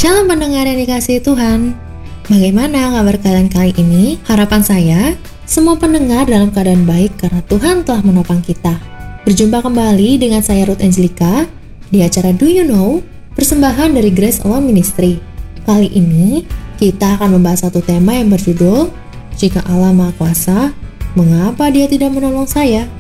Shalom pendengar yang dikasihi Tuhan. Bagaimana kabar kalian kali ini? Harapan saya, semua pendengar dalam keadaan baik karena Tuhan telah menopang kita. Berjumpa kembali dengan saya Ruth Angelica di acara Do You Know? Persembahan dari Grace Alone Ministry. Kali ini kita akan membahas satu tema yang berjudul Jika Allah Maha Kuasa, mengapa Dia tidak menolong saya?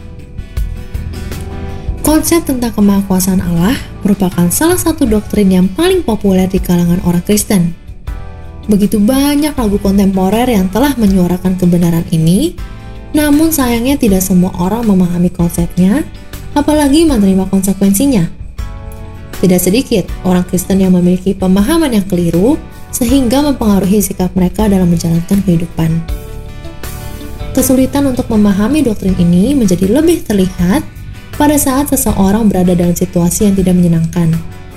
Konsep tentang kemahakuasaan Allah merupakan salah satu doktrin yang paling populer di kalangan orang Kristen. Begitu banyak lagu kontemporer yang telah menyuarakan kebenaran ini, namun sayangnya tidak semua orang memahami konsepnya, apalagi menerima konsekuensinya. Tidak sedikit orang Kristen yang memiliki pemahaman yang keliru sehingga mempengaruhi sikap mereka dalam menjalankan kehidupan. Kesulitan untuk memahami doktrin ini menjadi lebih terlihat pada saat seseorang berada dalam situasi yang tidak menyenangkan.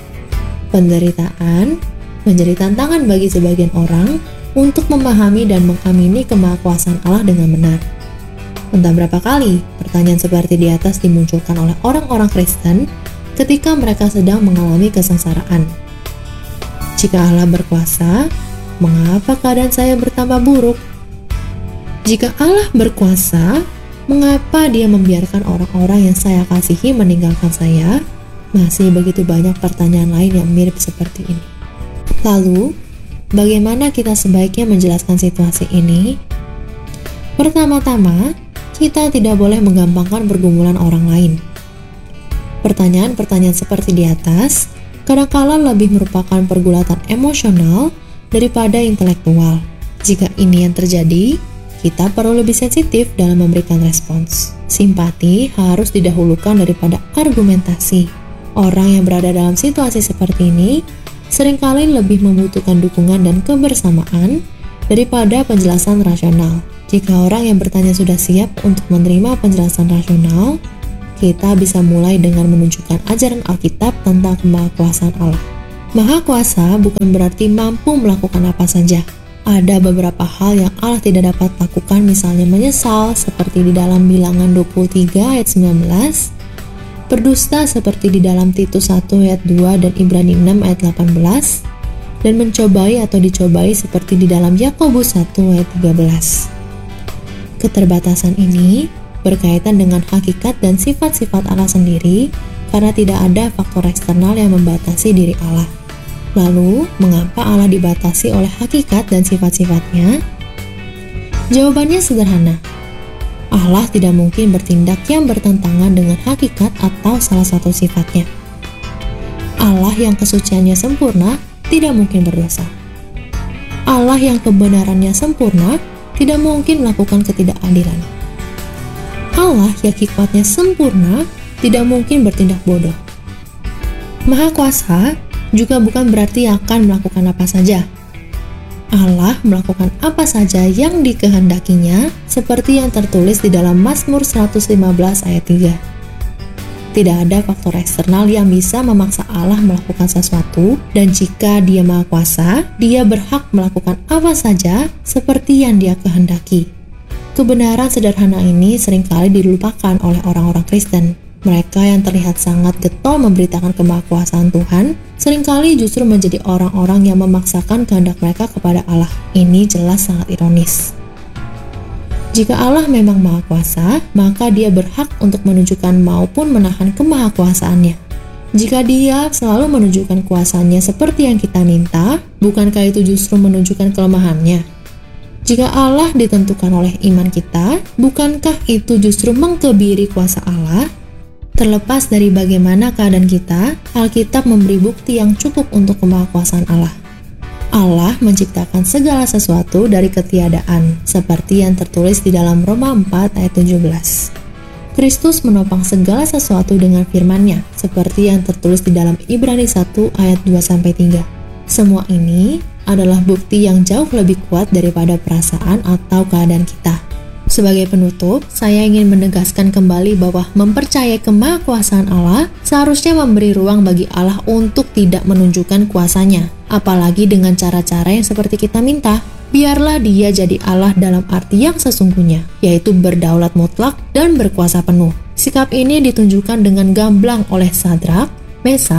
Penderitaan menjadi tantangan bagi sebagian orang untuk memahami dan mengamini kemahakuasaan Allah dengan benar. Entah berapa kali pertanyaan seperti di atas dimunculkan oleh orang-orang Kristen ketika mereka sedang mengalami kesengsaraan. Jika Allah berkuasa, mengapa keadaan saya bertambah buruk? Jika Allah berkuasa, mengapa Dia membiarkan orang-orang yang saya kasihi meninggalkan saya? Masih begitu banyak pertanyaan lain yang mirip seperti ini. Lalu, bagaimana kita sebaiknya menjelaskan situasi ini? Pertama-tama, kita tidak boleh menggampangkan pergumulan orang lain. Pertanyaan-pertanyaan seperti di atas kadangkala lebih merupakan pergulatan emosional daripada intelektual. Jika ini yang terjadi, kita perlu lebih sensitif dalam memberikan respons. Simpati harus didahulukan daripada argumentasi. Orang yang berada dalam situasi seperti ini seringkali lebih membutuhkan dukungan dan kebersamaan daripada penjelasan rasional. Jika orang yang bertanya sudah siap untuk menerima penjelasan rasional, kita bisa mulai dengan menunjukkan ajaran Alkitab tentang kemahakuasaan Allah. Maha kuasa bukan berarti mampu melakukan apa saja. Ada beberapa hal yang Allah tidak dapat lakukan, misalnya menyesal seperti di dalam Bilangan 23 ayat 19, berdusta seperti di dalam Titus 1 ayat 2 dan Ibrani 6 ayat 18, dan mencobai atau dicobai seperti di dalam Yakobus 1 ayat 13. Keterbatasan ini berkaitan dengan hakikat dan sifat-sifat Allah sendiri karena tidak ada faktor eksternal yang membatasi diri Allah. Lalu, mengapa Allah dibatasi oleh hakikat dan sifat-sifatnya? Jawabannya sederhana. Allah tidak mungkin bertindak yang bertentangan dengan hakikat atau salah satu sifatnya. Allah yang kesuciannya sempurna tidak mungkin berdosa. Allah yang kebenarannya sempurna tidak mungkin melakukan ketidakadilan. Allah yang hikmatnya sempurna tidak mungkin bertindak bodoh. Maha kuasa juga bukan berarti akan melakukan apa saja. Allah melakukan apa saja yang dikehendakinya, seperti yang tertulis di dalam Mazmur 115 ayat 3. Tidak ada faktor eksternal yang bisa memaksa Allah melakukan sesuatu, dan jika Dia Maha Kuasa, Dia berhak melakukan apa saja seperti yang Dia kehendaki. Kebenaran sederhana ini seringkali dilupakan oleh orang-orang Kristen. Mereka yang terlihat sangat getol memberitakan kemahakuasaan Tuhan, seringkali justru menjadi orang-orang yang memaksakan kehendak mereka kepada Allah. Ini jelas sangat ironis. Jika Allah memang Maha Kuasa, maka Dia berhak untuk menunjukkan maupun menahan kemahakuasaannya. Jika Dia selalu menunjukkan kuasanya seperti yang kita minta, bukankah itu justru menunjukkan kelemahannya? Jika Allah ditentukan oleh iman kita, bukankah itu justru mengkebiri kuasa Allah? Terlepas dari bagaimana keadaan kita, Alkitab memberi bukti yang cukup untuk kemahakuasaan Allah. Allah menciptakan segala sesuatu dari ketiadaan, seperti yang tertulis di dalam Roma 4 ayat 17. Kristus menopang segala sesuatu dengan firman-Nya, seperti yang tertulis di dalam Ibrani 1 ayat 2-3. Semua ini adalah bukti yang jauh lebih kuat daripada perasaan atau keadaan kita. Sebagai penutup, saya ingin menegaskan kembali bahwa mempercayai kemahakuasaan Allah seharusnya memberi ruang bagi Allah untuk tidak menunjukkan kuasanya, apalagi dengan cara-cara yang seperti kita minta. Biarlah Dia jadi Allah dalam arti yang sesungguhnya, yaitu berdaulat mutlak dan berkuasa penuh. Sikap ini ditunjukkan dengan gamblang oleh Sadrak, Mesak,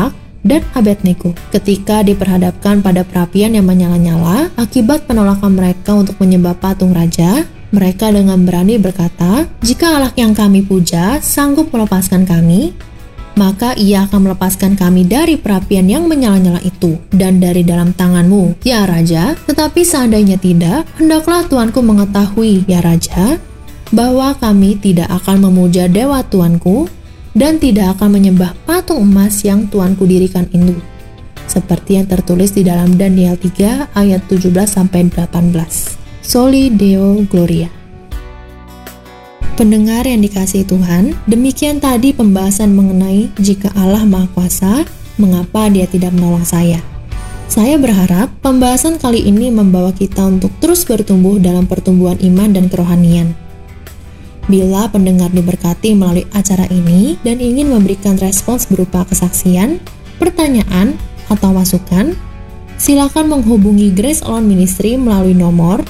dan Abednego ketika diperhadapkan pada perapian yang menyala-nyala akibat penolakan mereka untuk menyembah patung raja. Mereka dengan berani berkata, "Jika Allah yang kami puja sanggup melepaskan kami, maka ia akan melepaskan kami dari perapian yang menyala-nyala itu dan dari dalam tanganmu, ya Raja. Tetapi seandainya tidak, hendaklah Tuanku mengetahui, ya Raja, bahwa kami tidak akan memuja dewa Tuanku dan tidak akan menyembah patung emas yang Tuanku dirikan itu." Seperti yang tertulis di dalam Daniel 3 ayat 17-18. Soli Deo Gloria. Pendengar yang dikasihi Tuhan, demikian tadi pembahasan mengenai jika Allah Maha Kuasa, mengapa Dia tidak menolong saya. Saya berharap pembahasan kali ini membawa kita untuk terus bertumbuh dalam pertumbuhan iman dan kerohanian. Bila pendengar diberkati melalui acara ini dan ingin memberikan respons berupa kesaksian, pertanyaan, atau masukan, silakan menghubungi Grace Alone Ministry melalui nomor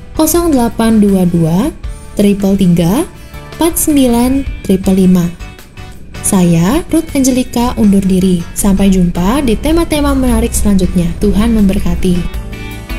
0822 333 4955. Saya, Ruth Angelica, undur diri. Sampai jumpa di tema-tema menarik selanjutnya. Tuhan memberkati.